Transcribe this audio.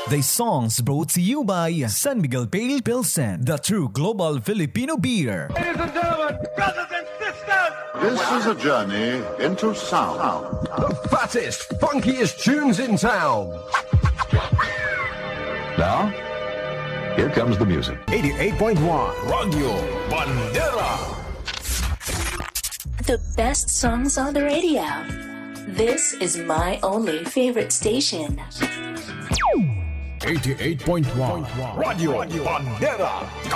The songs brought to you by San Miguel Pale Pilsen, the true global Filipino beer. Ladies and gentlemen, brothers and sisters, This is a journey into sound. the fattest, funkiest tunes in town. Now, here comes the music. 88.1 Radio Bandera. The best songs on the radio. This is my only favorite station. 88.1 Radio Bandera.